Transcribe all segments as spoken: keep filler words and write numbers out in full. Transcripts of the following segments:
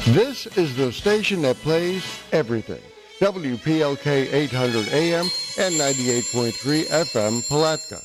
This is the station that plays everything. W P L K eight hundred A M and ninety-eight point three F M Palatka.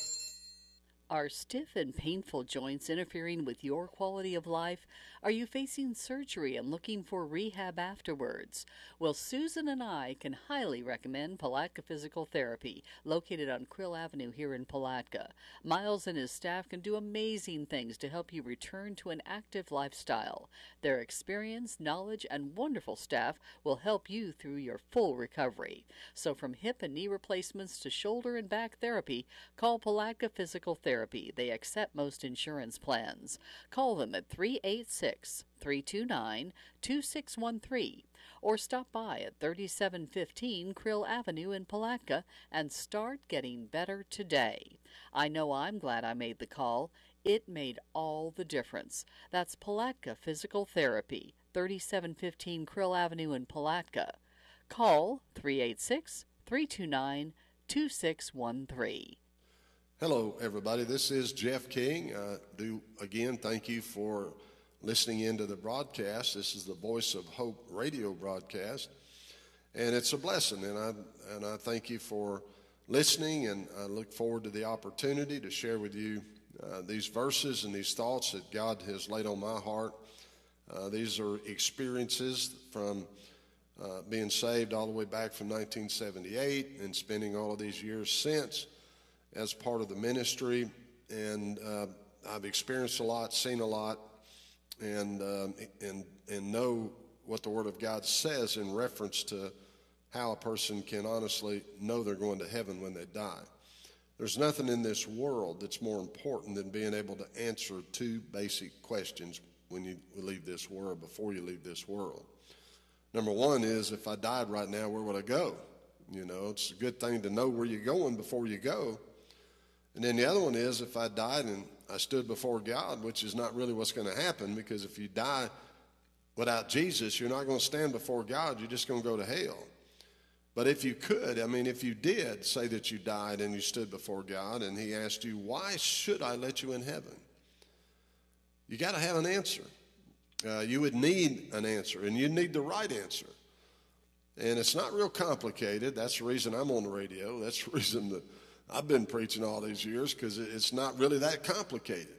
Are stiff and painful joints interfering with your quality of life? Are you facing surgery and looking for rehab afterwards? Well, Susan and I can highly recommend Palatka Physical Therapy, located on Krill Avenue here in Palatka. Miles and his staff can do amazing things to help you return to an active lifestyle. Their experience, knowledge, and wonderful staff will help you through your full recovery. So from hip and knee replacements to shoulder and back therapy, call Palatka Physical Therapy. They accept most insurance plans. Call them at three eight six, three two nine, two six one three or stop by at thirty-seven fifteen Krill Avenue in Palatka and start getting better today. I know I'm glad I made the call. It made all the difference. That's Palatka Physical Therapy, thirty-seven fifteen Krill Avenue in Palatka. Call three eight six, three two nine, two six one three. Hello, everybody. This is Jeff King. Uh, do again thank you for listening into the broadcast. This is the Voice of Hope radio broadcast, and it's a blessing. And I and I thank you for listening, and I look forward to the opportunity to share with you uh, these verses and these thoughts that God has laid on my heart. Uh, these are experiences from uh, being saved all the way back from nineteen seventy-eight and spending all of these years since as part of the ministry, and uh, I've experienced a lot, seen a lot, and um, and and know what the Word of God says in reference to how a person can honestly know they're going to heaven when they die. There's nothing in this world that's more important than being able to answer two basic questions when you leave this world, before you leave this world. Number one is, if I died right now, where would I go? You know, it's a good thing to know where you're going before you go. And then the other one is, if I died and I stood before God, which is not really what's going to happen, because if you die without Jesus, you're not going to stand before God. You're just going to go to hell. But if you could, I mean, if you did say that you died and you stood before God and he asked you, why should I let you in heaven? You got to have an answer. Uh, you would need an answer, and you need the right answer. And it's not real complicated. That's the reason I'm on the radio. That's the reason that I've been preaching all these years, because it's not really that complicated.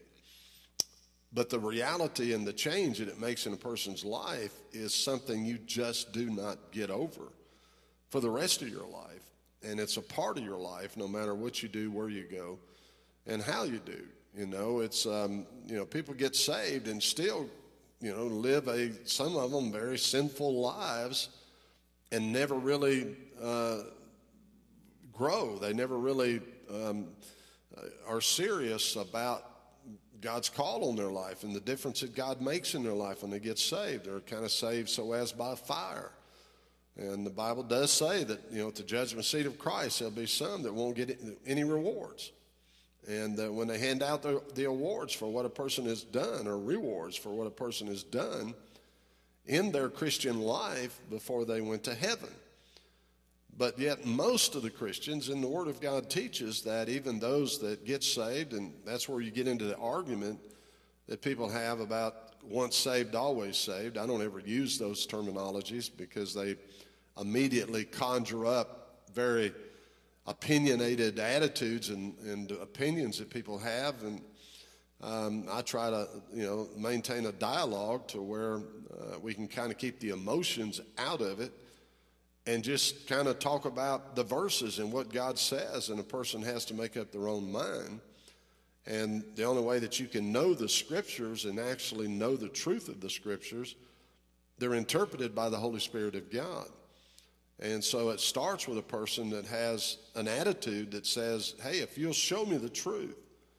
But the reality and the change that it makes in a person's life is something you just do not get over for the rest of your life. And it's a part of your life, no matter what you do, where you go, and how you do. You know, it's, um, you know, people get saved and still, you know, live a, some of them very sinful lives and never really uh, grow. They never really um, are serious about God's call on their life and the difference that God makes in their life when they get saved. They're kind of saved so as by fire. And the Bible does say that, you know, at the judgment seat of Christ, there'll be some that won't get any rewards. And uh, when they hand out the, the awards for what a person has done, or rewards for what a person has done in their Christian life before they went to heaven. But yet most of the Christians, and the Word of God teaches that even those that get saved, and that's where you get into the argument that people have about once saved, always saved. I don't ever use those terminologies because they immediately conjure up very opinionated attitudes and, and opinions that people have. And um, I try to, you know, maintain a dialogue to where uh, we can kind of keep the emotions out of it, and just kind of talk about the verses and what God says, and a person has to make up their own mind. And the only way that you can know the Scriptures and actually know the truth of the Scriptures, they're interpreted by the Holy Spirit of God. And so it starts with a person that has an attitude that says, hey, if you'll show me the truth,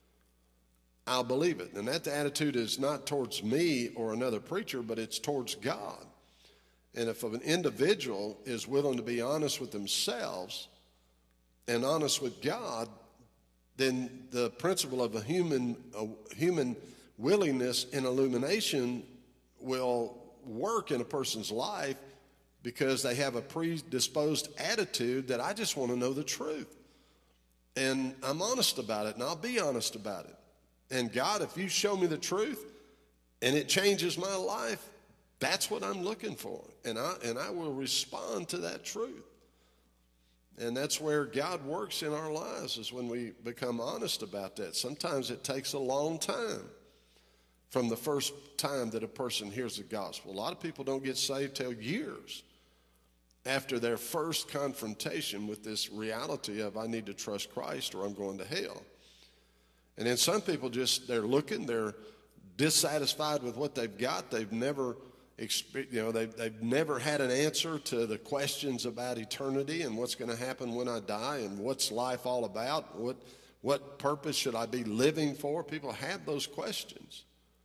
I'll believe it. And that attitude is not towards me or another preacher, but it's towards God. And if an individual is willing to be honest with themselves and honest with God, then the principle of a human, a human willingness and illumination will work in a person's life, because they have a predisposed attitude that I just want to know the truth. And I'm honest about it, and I'll be honest about it. And God, if you show me the truth and it changes my life, That's what I'm looking for, and I, and I will respond to that truth. And that's where God works in our lives, is when we become honest about that. Sometimes it takes a long time from the first time that a person hears the gospel. A lot of people don't get saved till years after their first confrontation with this reality of, I need to trust Christ or I'm going to hell. And then some people just, they're looking, they're dissatisfied with what they've got. They've never You know, they've, they've never had an answer to the questions about eternity and what's going to happen when I die and what's life all about. What, what purpose should I be living for? People have those questions.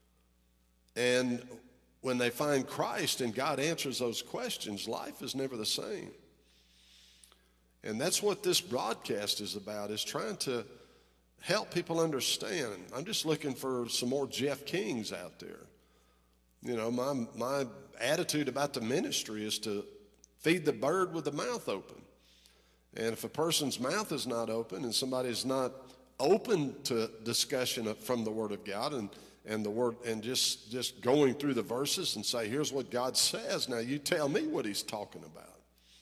And when they find Christ and God answers those questions, life is never the same. And that's what this broadcast is about, is trying to help people understand. I'm just looking for some more Jeff Kings out there. You know, my my attitude about the ministry is to feed the bird with the mouth open. And if a person's mouth is not open and somebody's not open to discussion of, from the Word of God and, and the Word and just, just going through the verses and say, here's what God says, now you tell me what he's talking about.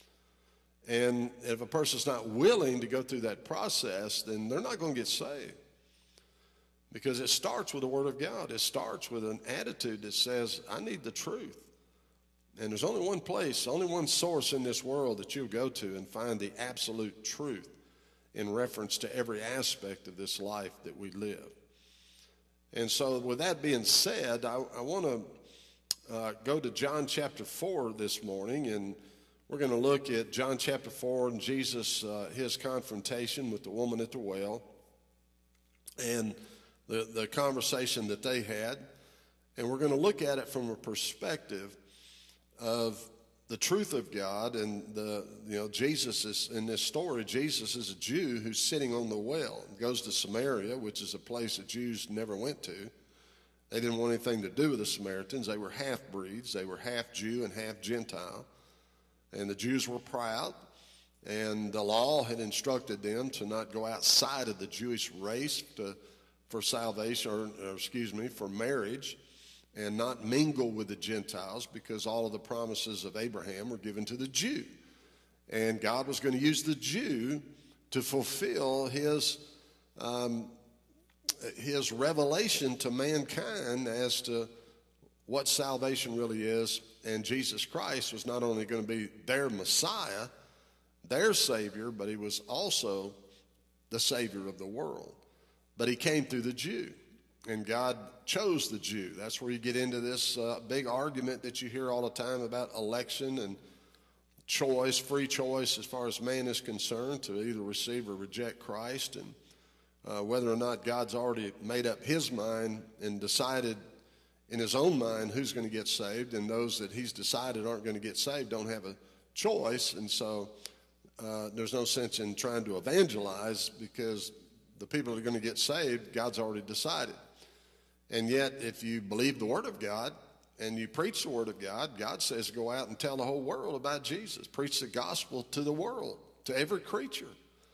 And if a person's not willing to go through that process, then they're not going to get saved. Because it starts with the Word of God. It starts with an attitude that says, I need the truth. And there's only one place, only one source in this world that you'll go to and find the absolute truth in reference to every aspect of this life that we live. And so with that being said, I, I want to uh, go to John chapter four this morning, and we're going to look at John chapter four and Jesus, uh, his confrontation with the woman at the well. And The, the conversation that they had, and we're going to look at it from a perspective of the truth of God. And the you know Jesus is in this story. Jesus is a Jew who's sitting on the well. He goes to Samaria, which is a place that Jews never went to. They didn't want anything to do with the Samaritans. They were half breeds. They were half Jew and half Gentile, and the Jews were proud. And the law had instructed them to not go outside of the Jewish race to. for salvation, or, or excuse me, for marriage, and not mingle with the Gentiles, because all of the promises of Abraham were given to the Jew. And God was going to use the Jew to fulfill his, um, his revelation to mankind as to what salvation really is. And Jesus Christ was not only going to be their Messiah, their Savior, but he was also the Savior of the world. But he came through the Jew, and God chose the Jew. That's where you get into this uh, big argument that you hear all the time about election and choice, free choice as far as man is concerned, to either receive or reject Christ, and uh, whether or not God's already made up his mind and decided in his own mind who's going to get saved, and those that he's decided aren't going to get saved don't have a choice. And so uh, there's no sense in trying to evangelize, because the people that are going to get saved, God's already decided. And yet, if you believe the Word of God and you preach the Word of God, God says go out and tell the whole world about Jesus. Preach the gospel to the world, to every creature.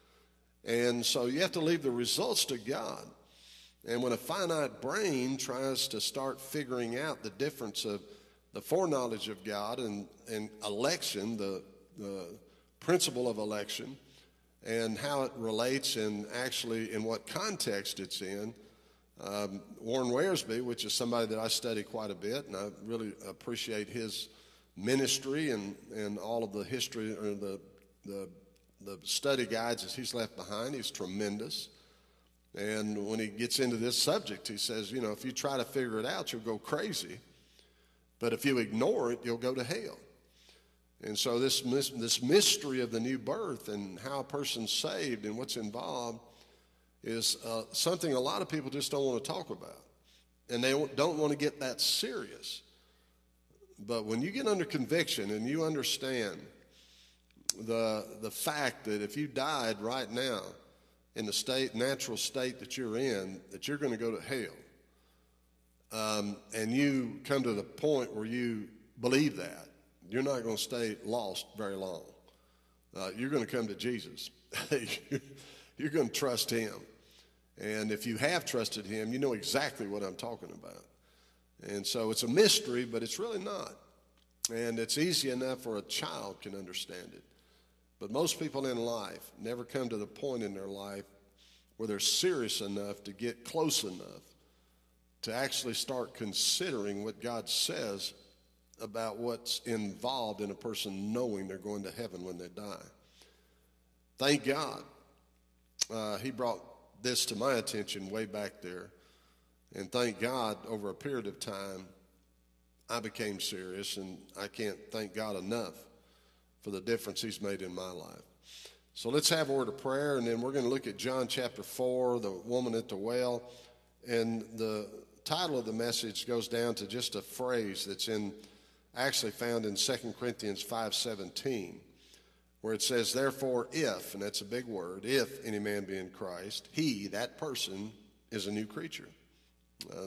And so you have to leave the results to God. And when a finite brain tries to start figuring out the difference of the foreknowledge of God and, and election, the, the principle of election, and how it relates and actually in what context it's in. Um, Warren Wearsby, which is somebody that I study quite a bit, and I really appreciate his ministry and, and all of the history or the, the the study guides that he's left behind. He's tremendous. And when he gets into this subject, he says, you know, if you try to figure it out, you'll go crazy. But if you ignore it, you'll go to hell. And so this this mystery of the new birth and how a person's saved and what's involved is uh, something a lot of people just don't want to talk about. And they don't want to get that serious. But when you get under conviction and you understand the the fact that if you died right now in the state, natural state that you're in, that you're going to go to hell, um, and you come to the point where you believe that, you're not going to stay lost very long. Uh, you're going to come to Jesus. You're going to trust him. And if you have trusted him, you know exactly what I'm talking about. And so it's a mystery, but it's really not. And it's easy enough for a child can understand it. But most people in life never come to the point in their life where they're serious enough to get close enough to actually start considering what God says about what's involved in a person knowing they're going to heaven when they die. Thank God. Uh, he brought this to my attention way back there. And thank God, over a period of time, I became serious, and I can't thank God enough for the difference he's made in my life. So let's have a word of prayer, and then we're going to look at John chapter four, the woman at the well. And the title of the message goes down to just a phrase that's in actually found in Second Corinthians five seventeen, where it says, therefore, if, and that's a big word, if any man be in Christ, he, that person, is a new creature. Uh,